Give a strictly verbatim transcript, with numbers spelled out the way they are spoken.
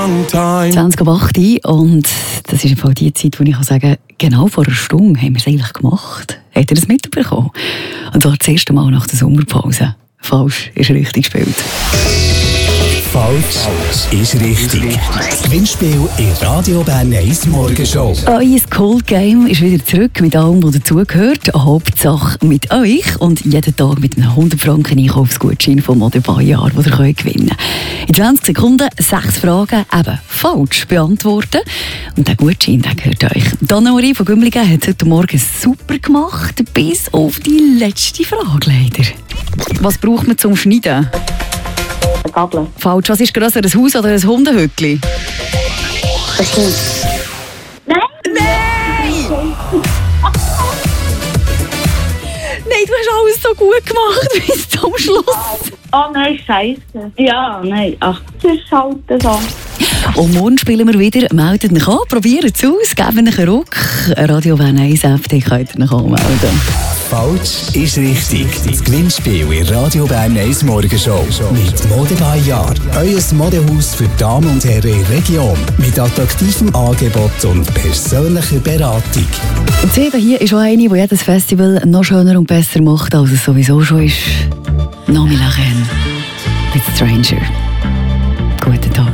long time. zwanzig ab acht und das ist im Fall die Zeit, wo ich sagen kann, genau vor einer Stunde haben wir es eigentlich gemacht. Habt ihr das mitbekommen? Und zwar das erste Mal nach der Sommerpause. Falsch ist richtig gespielt. Falsch ist richtig. Das Gewinnspiel in Radio Bern eins Morgenshow. Euer Cold Game ist wieder zurück mit allem, was dazugehört. Hauptsache mit euch und jeden Tag mit einem hundert Franken Einkaufsgutschein vom Modebaujahr, den ihr gewinnen könnt. In zwanzig Sekunden sechs Fragen eben falsch beantworten. Und der Gutschein, der gehört euch. Anne-Marie von Gümligen hat es heute Morgen super gemacht, bis auf die letzte Frage leider. Was braucht man zum Schneiden? Gabel. Falsch. Was ist grösser, ein Haus oder ein Hundehöckli? Das Haus. Nein! Nein! Nein, du hast alles so gut gemacht bis zum Schluss. Oh nein, scheiße. Ja, nein. Ach, das ist halt so. Und morgen spielen wir wieder. Meldet euch an, probiert es aus, gebt euch einen Ruck. Radio Bern eins F D könnt ihr euch anmelden. Falsch ist richtig. Das Gewinnspiel in Radio Bern eins Morgenshow. Mit Modebaujahr. Euer Modehaus für Damen und Herren in der Region. Mit attraktivem Angebot und persönlicher Beratung. Und sie hier ist auch eine, die jedes Festival noch schöner und besser macht, als es sowieso schon ist. Nomi Lachen mit Stranger. Guten Tag.